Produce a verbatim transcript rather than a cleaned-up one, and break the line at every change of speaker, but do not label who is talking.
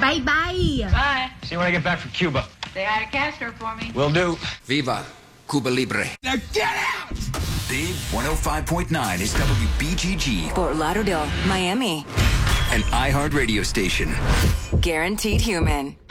Bye-bye.
Bye.
See you when I get back from Cuba.
Say hi to Castro for me.
Will do.
Viva Cuba Libre.
Now get out!
Big one oh five point nine is W B G G.
Fort Lauderdale, Miami.
An iHeart radio station.
Guaranteed human.